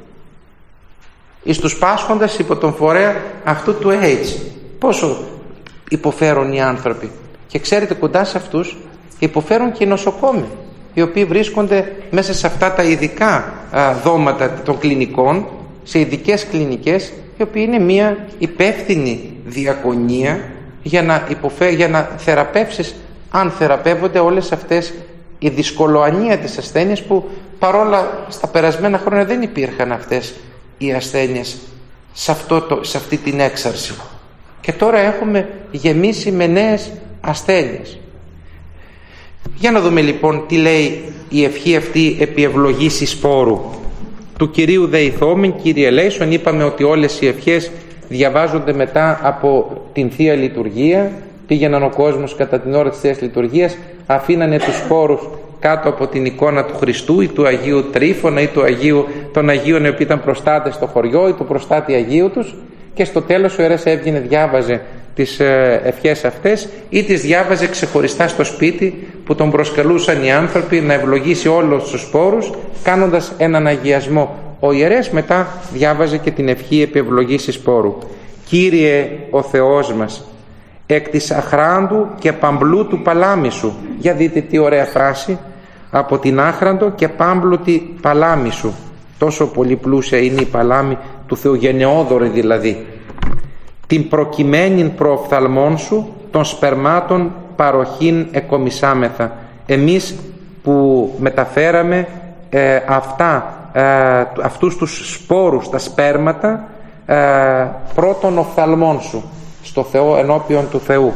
εις τους πάσχοντας υπό τον φορέα αυτού του AIDS. Πόσο υποφέρουν οι άνθρωποι, και ξέρετε, κοντά σε αυτούς υποφέρουν και οι νοσοκόμοι, οι οποίοι βρίσκονται μέσα σε αυτά τα ειδικά α, δώματα των κλινικών, σε ειδικές κλινικές, οι οποίοι είναι μια υπεύθυνη διακονία για να, υποφέ, για να θεραπεύσεις, αν θεραπεύονται όλες αυτές η δυσκολοανία της ασθένειας που παρόλα στα περασμένα χρόνια δεν υπήρχαν αυτές οι ασθένειες σε, αυτό το, σε αυτή την έξαρση. Και τώρα έχουμε γεμίσει με νέες ασθένειες. Για να δούμε λοιπόν τι λέει η ευχή αυτή επί ευλογήσης σπόρου. Του Κυρίου δεηθόμην, Κύριε ελέησον. Είπαμε ότι όλες οι ευχές διαβάζονται μετά από την Θεία Λειτουργία. Πήγαιναν ο κόσμος κατά την ώρα της Θείας Λειτουργίας, αφήνανε τους σπόρους κάτω από την εικόνα του Χριστού ή του Αγίου Τρίφωνα ή του Αγίου, των Αγίων οι οποίοι ήταν προστάτες στο χωριό ή του προστάτη Αγίου τους, και στο τέλος ο ιερέας έβγαινε, διάβαζε τις ευχές αυτές ή τις διάβαζε ξεχωριστά στο σπίτι που τον προσκαλούσαν οι άνθρωποι να ευλογήσει όλους τους σπόρους, κάνοντας έναν αγιασμό. Ο ιερέας μετά διάβαζε και την ευχή επί ευλογήσης σπόρου. Κύριε ο Θεός μας, εκ της αχράντου και παμπλού του παλάμη σου. Για δείτε τι ωραία φράση. Από την άχραντο και πάμπλουτη παλάμη σου. Τόσο πολύ πλούσια είναι η παλάμη του Θεού, γενναιόδωρη δηλαδή. Την προκειμένην προοφθαλμών σου των σπερμάτων παροχήν εκομισάμεθα. Εμείς που μεταφέραμε ε, αυτά, ε, αυτούς τους σπόρους, τα σπέρματα ε, πρώτων οφθαλμών σου στο Θεό, ενώπιον του Θεού.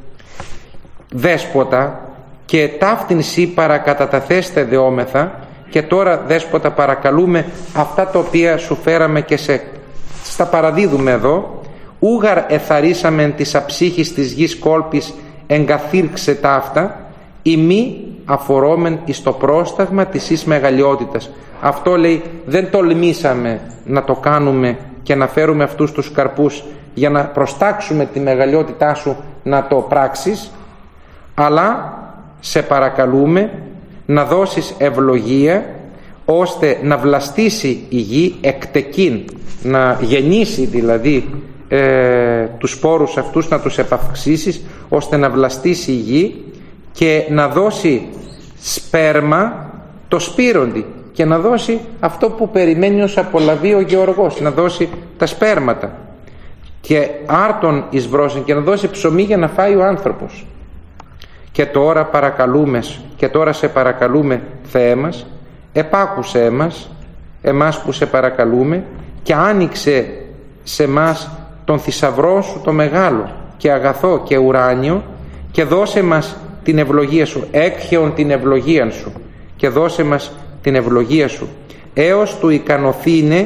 Δέσποτα, και ταύτην σύ παρακαταταθέστε δεόμεθα, και τώρα Δέσποτα παρακαλούμε αυτά τα οποία σου φέραμε και σε, στα παραδίδουμε εδώ. Ούγαρ εθαρίσαμεν της αψύχης της γης κόλπης εγκαθήρξε ταύτα, ή μη αφορόμεν εις το πρόσταγμα της εις μεγαλειότητας. Αυτό λέει, δεν τολμήσαμε να το κάνουμε και να φέρουμε αυτούς τους καρπούς για να προστάξουμε τη μεγαλειότητά σου να το πράξεις, αλλά σε παρακαλούμε να δώσεις ευλογία ώστε να βλαστήσει η γη εκτεκήν, να γεννήσει δηλαδή ε, τους σπόρους αυτούς, να τους επαυξήσεις ώστε να βλαστήσει η γη και να δώσει σπέρμα το σπήροντι, και να δώσει αυτό που περιμένει ως απολαβή ο γεωργός, να δώσει τα σπέρματα, και άρτον εις βρόσιν, και να δώσει ψωμί για να φάει ο άνθρωπος. Και τώρα παρακαλούμε, και τώρα σε παρακαλούμε Θεέ μας, επάκουσέ μας, εμάς που σε παρακαλούμε, και άνοιξε σε μας τον θησαυρό σου το μεγάλο και αγαθό και ουράνιο, και δώσε μας την ευλογία σου, έκχεον την ευλογία σου, και δώσε μας την ευλογία σου, έως του ικανοθήνε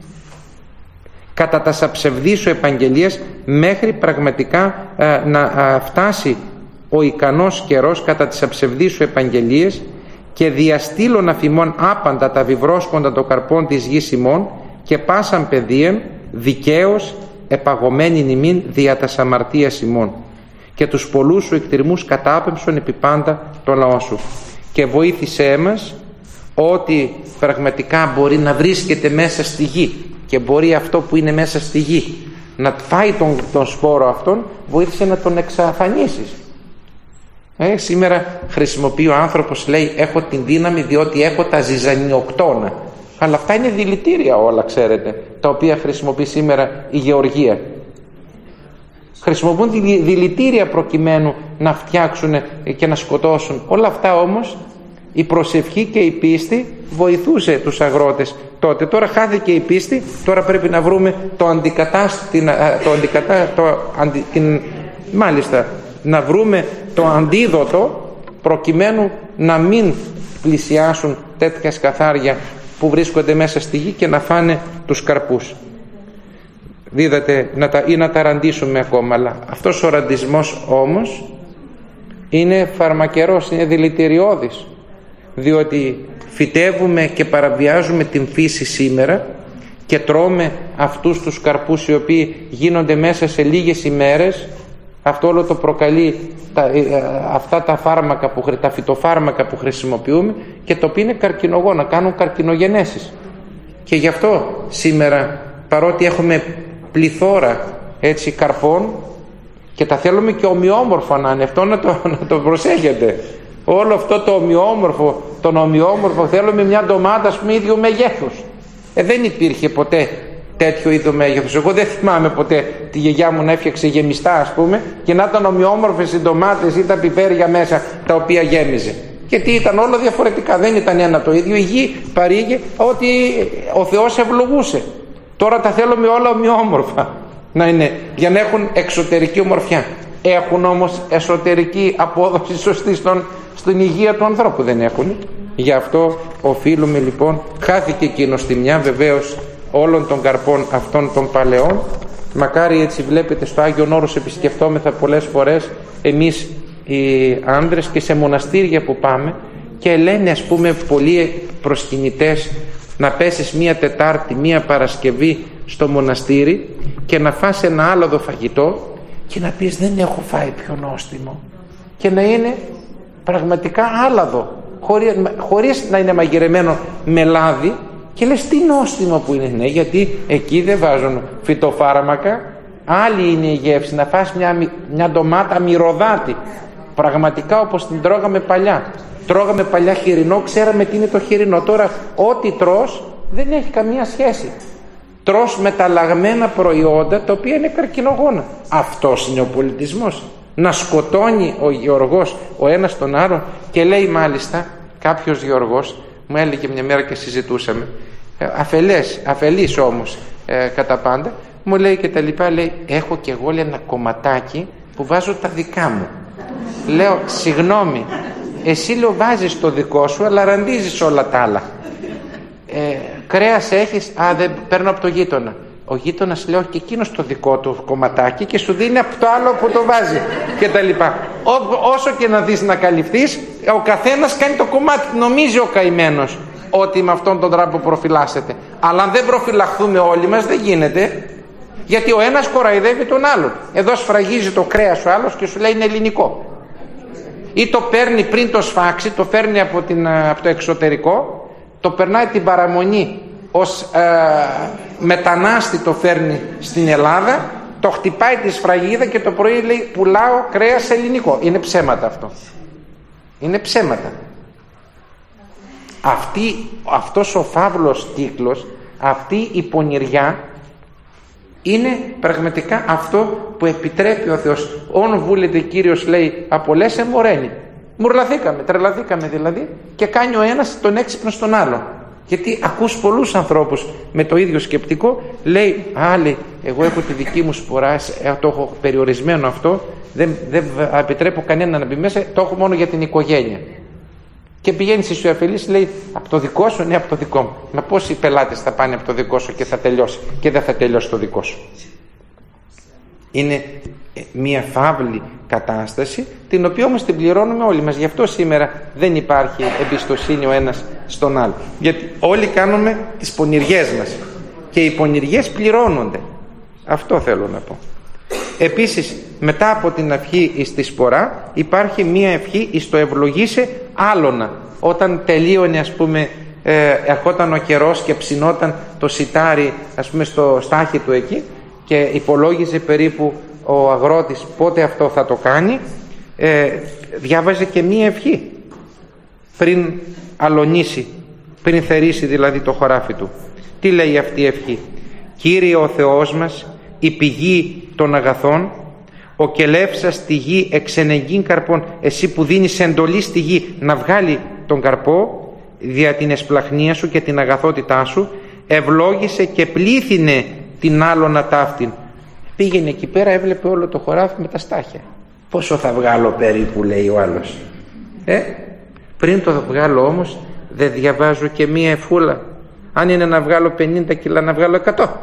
κατά τα σαψευδή σου επαγγελίας, μέχρι πραγματικά α, να α, φτάσει ο ικανός καιρός κατά τις αψευδείς σου επαγγελίες, και διαστήλων αφημών άπαντα τα βιβρόσκοντα των καρπών της γης ημών, και πάσαν παιδείαν δικαίως επαγωμένην ημίν δια τας αμαρτίας ημών, και τους πολλούς σου εκτιρμούς κατάπεμψον επί πάντα το λαό σου. Και βοήθησέ μας ότι πραγματικά μπορεί να βρίσκεται μέσα στη γη, και μπορεί αυτό που είναι μέσα στη γη να φάει τον, τον σπόρο αυτόν, βοήθησε να τον εξαφανίσεις. Ε, σήμερα χρησιμοποιεί ο άνθρωπος, λέει, έχω την δύναμη διότι έχω τα ζυζανιοκτώνα, αλλά αυτά είναι δηλητήρια όλα, ξέρετε, τα οποία χρησιμοποιεί σήμερα η γεωργία. Χρησιμοποιούν δηλητήρια προκειμένου να φτιάξουν και να σκοτώσουν. Όλα αυτά όμως η προσευχή και η πίστη βοηθούσε τους αγρότες τότε. Τώρα χάθηκε η πίστη, τώρα πρέπει να βρούμε το αντικατάστατο, το αντικατά, το αντι, την, μάλιστα να βρούμε το αντίδοτο προκειμένου να μην πλησιάσουν τέτοια σκαθάρια που βρίσκονται μέσα στη γη και να φάνε τους καρπούς. Δίδατε να τα, ή να τα ραντίσουμε ακόμα, αλλά αυτός ο ραντισμός όμως είναι φαρμακερός, είναι δηλητηριώδης, διότι φυτεύουμε και παραβιάζουμε την φύση σήμερα και τρώμε αυτούς τους καρπούς οι οποίοι γίνονται μέσα σε λίγες ημέρες. Αυτό όλο το προκαλεί τα, αυτά τα φάρμακα που, τα φυτοφάρμακα που χρησιμοποιούμε, και το οποίο είναι καρκινογόνα, κάνουν καρκινογενέσεις. Και γι' αυτό σήμερα, παρότι έχουμε πληθώρα έτσι καρπών και τα θέλουμε και ομοιόμορφα να είναι, αυτό να το, να το προσέχετε, όλο αυτό το ομοιόμορφο, τον ομοιόμορφο θέλουμε μια ντομάτα ας πούμε ίδιου μεγέθους. Ε, δεν υπήρχε ποτέ τέτοιο είδο μέγεθος. Εγώ δεν θυμάμαι ποτέ τη γιαγιά μου να έφτιαξε γεμιστά ας πούμε και να ήταν ομοιόμορφες οι ντομάτες ή τα πιπέρια μέσα τα οποία γέμιζε. Γιατί ήταν όλα διαφορετικά, δεν ήταν ένα το ίδιο. Η γη παρήγε ότι ο Θεός ευλογούσε. Τώρα τα θέλουμε όλα ομοιόμορφα να είναι, για να έχουν εξωτερική ομορφιά. Έχουν όμως εσωτερική απόδοση σωστή στον, στην υγεία του ανθρώπου? Δεν έχουν. Γι' αυτό οφείλουμε λοιπόν, χάθηκε εκείνο στη μια βεβαίως όλων των καρπών αυτών των παλαιών. Μακάρι, έτσι βλέπετε στο Άγιον Όρος επισκεφτόμεθα πολλές φορές εμείς οι άνδρες και σε μοναστήρια που πάμε, και λένε ας πούμε πολλοί προσκυνητές να πέσεις μία Τετάρτη, μία Παρασκευή στο μοναστήρι και να φας ένα άλογο φαγητό και να πεις δεν έχω φάει πιο νόστιμο, και να είναι πραγματικά άλαδο χωρίς, χωρίς να είναι μαγειρεμένο με λάδι, και λες τι νόστιμο που είναι. Ναι, γιατί εκεί δεν βάζουν φυτοφάρμακα, άλλη είναι η γεύση. Να φας μια, μια ντομάτα μυρωδάτη, πραγματικά όπως την τρώγαμε παλιά. Τρώγαμε παλιά χοιρινό, ξέραμε τι είναι το χοιρινό. Τώρα ό,τι τρως δεν έχει καμία σχέση. Τρως μεταλλαγμένα προϊόντα τα οποία είναι καρκινογόνα. Αυτός είναι ο πολιτισμός. Να σκοτώνει ο γεωργός ο ένας τον άλλον. Και λέει μάλιστα κάποιος γεωργός, μου έλεγε μια μέρα και συζητούσαμε, αφελές, αφελής όμως ε, κατά πάντα, μου λέει και τα λοιπά, λέει έχω και εγώ, λέει, ένα κομματάκι που βάζω τα δικά μου. Λέω συγγνώμη, εσύ, λέω, βάζεις το δικό σου αλλά ραντίζεις όλα τα άλλα. ε, κρέας έχεις? Α, δεν παίρνω από το γείτονα. Ο γείτονας, λέω, και εκείνος το δικό του κομματάκι και σου δίνει από το άλλο που το βάζει και τα λοιπά. Ό, όσο και να δεις να καλυφθείς, ο καθένας κάνει το κομμάτι. Νομίζει ο καημένος ότι με αυτόν τον τρόπο προφυλάσσεται. Αλλά αν δεν προφυλαχθούμε όλοι μας δεν γίνεται, γιατί ο ένας κοραϊδεύει τον άλλον. Εδώ σφραγίζει το κρέας ο άλλος και σου λέει είναι ελληνικό, ή το παίρνει πριν το σφάξει, το φέρνει από, την, από το εξωτερικό, το περνάει την παραμονή ως ε, μετανάστη, το φέρνει στην Ελλάδα, το χτυπάει τη σφραγίδα και το πρωί λέει πουλάω κρέας ελληνικό. Είναι ψέματα αυτό. Είναι ψέματα. Αυτή, αυτός ο φαύλος κύκλος, αυτή η πονηριά είναι πραγματικά αυτό που επιτρέπει ο Θεός. Όν βούλετε Κύριος, λέει, απολέσαι μορένει. Μουρλαθήκαμε, τρελαθήκαμε δηλαδή, και κάνει ο ένας τον έξυπνο στον άλλο. Γιατί ακούς πολλούς ανθρώπους με το ίδιο σκεπτικό, λέει, α, λέει, εγώ έχω τη δική μου σπορά, το έχω περιορισμένο αυτό, δεν, δεν επιτρέπω κανένα να μπει μέσα, το έχω μόνο για την οικογένεια. Και πηγαίνει στη αφελής, λέει, από το δικό σου? Ναι, από το δικό μου. Μα πόσοι πελάτες θα πάνε από το δικό σου και θα τελειώσει, και δεν θα τελειώσει το δικό σου? Είναι μια φαύλη κατάσταση, την οποία όμως την πληρώνουμε όλοι μας. Γι' αυτό σήμερα δεν υπάρχει εμπιστοσύνη ο ένας στον άλλο, γιατί όλοι κάνουμε τις πονηριές μας και οι πονηριές πληρώνονται. Αυτό θέλω να πω. Επίσης, μετά από την ευχή εις τη σπορά υπάρχει μία ευχή εις το ευλογήσε άλλονα. Όταν τελείωνε, ας πούμε, ε, ερχόταν ο καιρός και ψινόταν το σιτάρι, ας πούμε, στο στάχι του εκεί, και υπολόγιζε περίπου ο αγρότης πότε αυτό θα το κάνει, ε, διάβαζε και μία ευχή πριν αλωνίσει, πριν θερήσει δηλαδή το χωράφι του. Τι λέει αυτή η ευχή? Κύριε ο Θεός μας, η πηγή των αγαθών, ο κελεύσας στη γη εξενεγγύν καρπών, εσύ που δίνεις εντολή στη γη να βγάλει τον καρπό δια την εσπλαχνία σου και την αγαθότητά σου, ευλόγησε και πλήθυνε την άλλονα ταύτην. Πήγαινε εκεί πέρα, έβλεπε όλο το χωράφι με τα στάχια. Πόσο θα βγάλω περίπου, λέει ο άλλος. Ε, πριν το βγάλω όμως δεν διαβάζω και μία εφούλα? Αν είναι να βγάλω πενήντα κιλά, να βγάλω εκατό.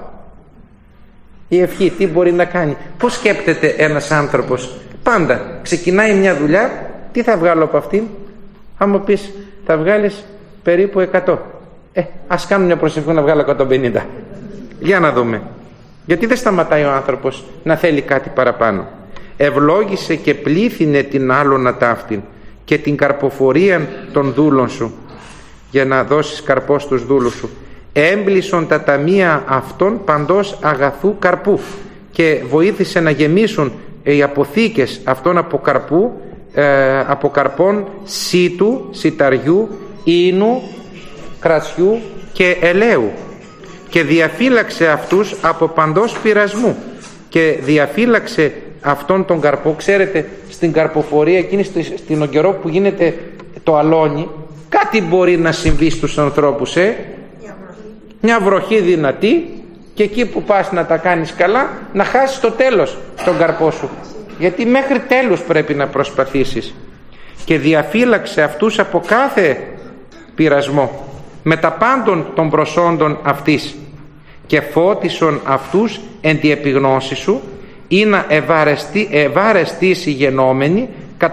Η ευχή τι μπορεί να κάνει? Πώς σκέπτεται ένας άνθρωπος? Πάντα ξεκινάει μια δουλειά, τι θα βγάλω από αυτήν? Αν μου πεις θα βγάλεις περίπου εκατό, ε, ας κάνουμε μια προσευχή να βγάλω εκατόν πενήντα. Για να δούμε. Γιατί δεν σταματάει ο άνθρωπος να θέλει κάτι παραπάνω? Ευλόγησε και πλήθυνε την άλλονα ταύτην και την καρποφορία των δούλων σου, για να δώσεις καρπό στους δούλους σου. Έμπλησον τα ταμεία αυτών παντός αγαθού καρπού, και βοήθησε να γεμίσουν οι αποθήκες αυτών από καρπού, ε, από καρπών σίτου, σιταριού, ίνου, κρασιού και ελαίου, και διαφύλαξε αυτούς από παντός πειρασμού, και διαφύλαξε αυτόν τον καρπό. Ξέρετε, στην καρποφορία εκείνη στην καιρό που γίνεται το αλόνι, κάτι μπορεί να συμβεί στους ανθρώπους, ε? Μια βροχή δυνατή, και εκεί που πας να τα κάνεις καλά, να χάσεις το τέλος τον καρπό σου, γιατί μέχρι τέλους πρέπει να προσπαθήσεις. Και διαφύλαξε αυτούς από κάθε πειρασμό με τα πάντων των προσόντων αυτής, και φώτισον αυτούς εν τη επιγνώση σου, ή να ευαρεστεί, ευαρεστήσει γενόμενοι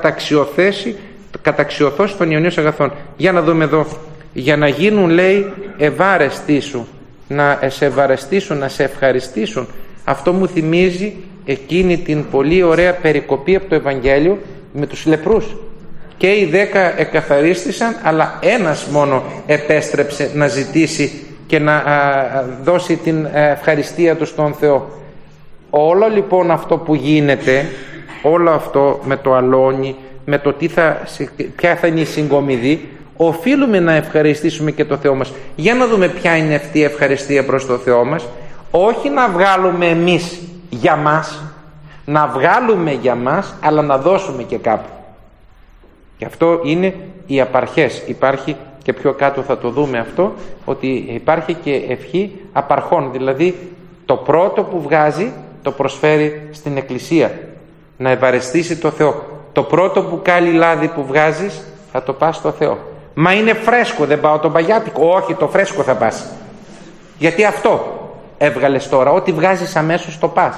καταξιωθώσει των ιονίων αγαθών. Για να δούμε εδώ. Για να γίνουν, λέει, ευάρεστοι σου, να σε ευαρεστήσουν, να σε ευχαριστήσουν. Αυτό μου θυμίζει εκείνη την πολύ ωραία περικοπή από το Ευαγγέλιο με τους λεπρούς. Και οι δέκα εκαθαρίστησαν, αλλά ένας μόνο επέστρεψε να ζητήσει και να α, δώσει την ευχαριστία του στον Θεό. Όλο λοιπόν αυτό που γίνεται, όλο αυτό με το αλόνι, με το τι θα, ποια θα είναι η συγκομιδή, οφείλουμε να ευχαριστήσουμε και το Θεό μας. Για να δούμε ποια είναι αυτή η ευχαριστία προς το Θεό μας. Όχι να βγάλουμε εμείς για μας, να βγάλουμε για μας, αλλά να δώσουμε και κάπου. Και αυτό είναι οι απαρχές. Υπάρχει και πιο κάτω θα το δούμε αυτό, ότι υπάρχει και ευχή απαρχών, δηλαδή το πρώτο που βγάζει το προσφέρει στην Εκκλησία, να ευαρεστήσει το Θεό. Το πρώτο μπουκάλι λάδι που βγάζεις θα το πας στο Θεό. Μα είναι φρέσκο, δεν πάω το παγιάτικο? Όχι, το φρέσκο θα πας, γιατί αυτό έβγαλες τώρα, ό,τι βγάζεις αμέσως το πας.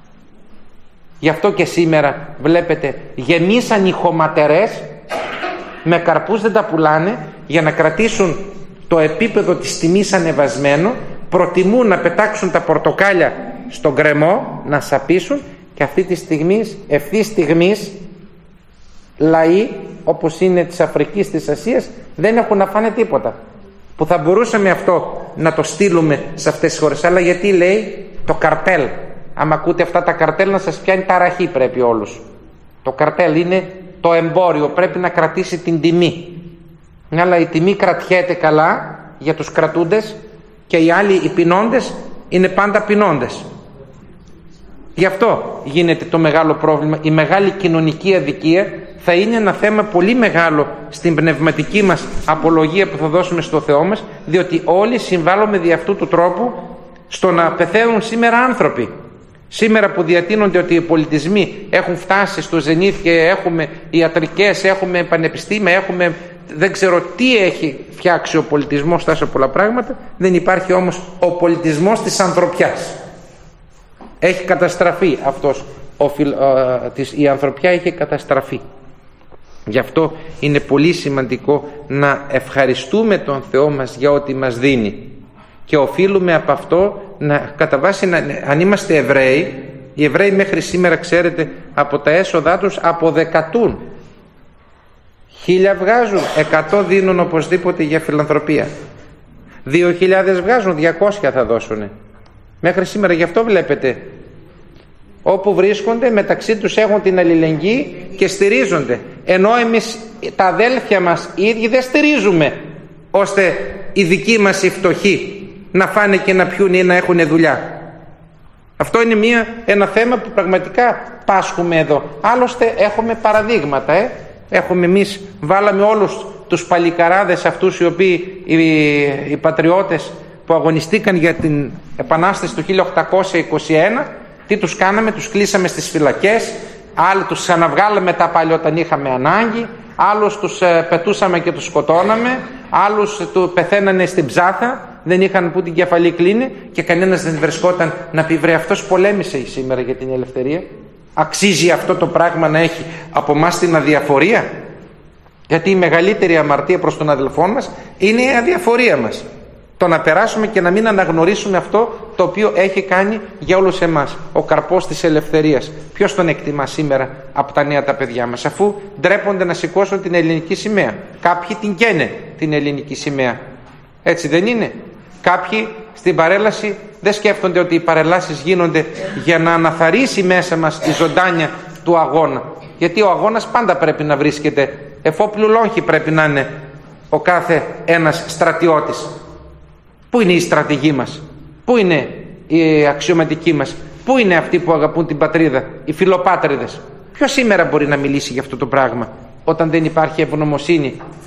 Γι' αυτό και σήμερα βλέπετε γεμίσαν οι χωματερές με καρπούς, δεν τα πουλάνε, για να κρατήσουν το επίπεδο της τιμής ανεβασμένο, προτιμούν να πετάξουν τα πορτοκάλια στον γκρεμό, να σαπίσουν, και αυτή τη στιγμή, ευθύς στιγμής, λαοί όπως είναι της Αφρικής, της Ασίας, δεν έχουν να φάνε τίποτα, που θα μπορούσαμε αυτό να το στείλουμε σε αυτές τις χώρες. Αλλά γιατί, λέει, το καρτέλ, άμα ακούτε αυτά τα καρτέλ να σας πιάνει ταραχή, πρέπει όλους. Το καρτέλ είναι το εμπόριο, πρέπει να κρατήσει την τιμή, αλλά η τιμή κρατιέται καλά για τους κρατούντες, και οι άλλοι, οι πεινώντες, είναι πάντα πεινώντες. Γι' αυτό γίνεται το μεγάλο πρόβλημα. Η μεγάλη κοινωνική αδικία θα είναι ένα θέμα πολύ μεγάλο στην πνευματική μας απολογία που θα δώσουμε στο Θεό μας, διότι όλοι συμβάλλουμε δι' αυτού του τρόπου στο να πεθαίνουν σήμερα άνθρωποι. Σήμερα που διατείνονται ότι οι πολιτισμοί έχουν φτάσει στο ζενήθ και έχουμε ιατρικές, έχουμε πανεπιστήμια, έχουμε δεν ξέρω τι έχει φτιάξει ο πολιτισμός, τόσο πολλά πράγματα, δεν υπάρχει όμως ο πολιτισμός της ανθρωπιάς. Έχει καταστραφεί αυτός, ο, ο, της, η ανθρωπιά έχει καταστραφεί. Γι' αυτό είναι πολύ σημαντικό να ευχαριστούμε τον Θεό μας για ό,τι μας δίνει, και οφείλουμε από αυτό να, κατά βάση, να, αν είμαστε Εβραίοι, οι Εβραίοι μέχρι σήμερα, ξέρετε, από τα έσοδά τους αποδεκατούν. Χίλια βγάζουν, εκατό δίνουν οπωσδήποτε για φιλανθρωπία. Δύο χιλιάδες βγάζουν, διακόσια θα δώσουν. Μέχρι σήμερα. Γι' αυτό βλέπετε, όπου βρίσκονται μεταξύ τους έχουν την αλληλεγγύη και στηρίζονται. Ενώ εμείς τα αδέλφια μας οι ίδιοι δεν στηρίζουμε, ώστε οι δικοί μας οι φτωχοί να φάνε και να πιούν ή να έχουν δουλειά. Αυτό είναι μια, ένα θέμα που πραγματικά πάσχουμε εδώ. Άλλωστε έχουμε παραδείγματα, ε. Έχουμε εμείς, βάλαμε όλους τους παλικαράδες αυτούς οι οποίοι, οι, οι πατριώτες που αγωνιστήκαν για την Επανάσταση του χίλια οκτακόσια είκοσι ένα, τι τους κάναμε? Τους κλείσαμε στις φυλακές, άλλοι τους ξαναβγάλαμε τα πάλι όταν είχαμε ανάγκη, άλλους τους ε, πετούσαμε και τους σκοτώναμε, άλλους του πεθαίνανε στην ψάθα, δεν είχαν που την κεφαλή κλείνει, και κανένας δεν βρισκόταν να πει, βρε, αυτός πολέμησε σήμερα για την ελευθερία. Αξίζει αυτό το πράγμα να έχει από εμάς την αδιαφορία? Γιατί η μεγαλύτερη αμαρτία προς τον αδελφό μας είναι η αδιαφορία μας. Το να περάσουμε και να μην αναγνωρίσουμε αυτό το οποίο έχει κάνει για όλους εμάς. Ο καρπός της ελευθερίας. Ποιος τον εκτιμά σήμερα από τα νέα τα παιδιά μας, αφού ντρέπονται να σηκώσουν την ελληνική σημαία? Κάποιοι την καίνε την ελληνική σημαία. Έτσι δεν είναι? Κάποιοι στην παρέλαση δεν σκέφτονται ότι οι παρελάσεις γίνονται για να αναθαρρήσει μέσα μας τη ζωντάνια του αγώνα. Γιατί ο αγώνας πάντα πρέπει να βρίσκεται, εφόπλου λόγχη πρέπει να είναι ο κάθε ένας στρατιώτης. Πού είναι η στρατηγοί μας? Πού είναι οι αξιωματικοί μας? Πού είναι αυτοί που αγαπούν την πατρίδα, οι φιλοπάτριδες? Ποιος σήμερα μπορεί να μιλήσει για αυτό το πράγμα, όταν δεν υπάρχει ευγνωμοσύνη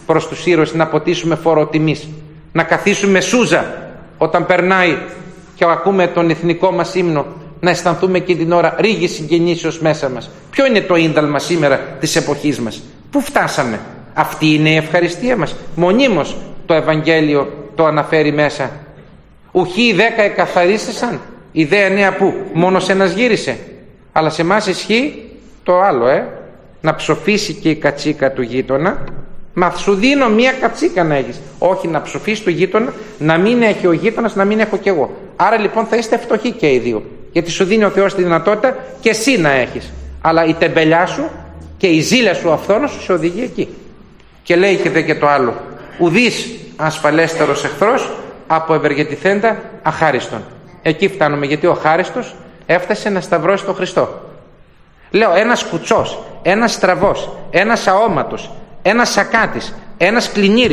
προς τους ήρωες να ποτίσουμε φόρο τιμής, να καθίσουμε σούζα όταν περνάει και ακούμε τον εθνικό μας ύμνο, να αισθανθούμε και την ώρα ρίγη συγκινήσεως μέσα μας. Ποιο είναι το ίνταλμα σήμερα της εποχής μας? Πού φτάσαμε? Αυτή είναι η ευχαριστία μας? Μονίμως το Ευαγγέλιο το αναφέρει μέσα. Ουχή οι δέκα εκαθαρίστησαν, οι δε εννέα που? Μόνος ένας γύρισε. Αλλά σε εμάς ισχύει το άλλο, ε. να ψοφήσει και η κατσίκα του γείτονα. Μα σου δίνω μία κατσίκα να έχεις. Όχι, να ψοφήσει του γείτονα, να μην έχει ο γείτονας, να μην έχω κι εγώ. Άρα λοιπόν θα είστε φτωχοί και οι δύο. Γιατί σου δίνει ο Θεός τη δυνατότητα και εσύ να έχεις. Αλλά η τεμπελιά σου και η ζήλια σου, ο αυθόνος σου, σε οδηγεί εκεί. Και λέει και δε και το άλλο. Ουδής ασφαλέστερος εχθρός από ευεργετηθέντα αχάριστον. Εκεί φτάνουμε, γιατί ο χάριστος έφτασε να σταυρώσει τον Χριστό. Λέω, ένας κουτσός, ένας στραβός, ένας αόματος, ένας σακάτης, ένας κλινήρης,